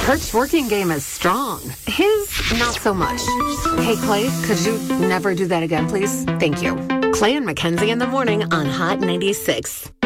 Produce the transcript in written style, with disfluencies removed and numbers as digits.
Her twerking game is strong. His, not so much. Hey, Clay, could you never do that again, please? Thank you. Clay and Mackenzie in the morning on Hot 96.